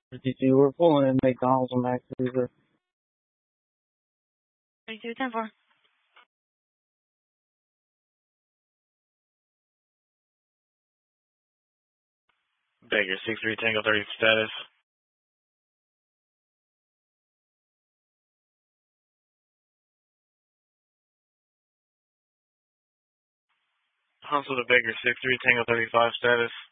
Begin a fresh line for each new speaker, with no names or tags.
52, we're pulling in McDonald's on Max Cruiser.
32, 10-4.
Baker, 6-3, Tango 30 status. Huntsville to Baker, 6-3, Tango 35 status.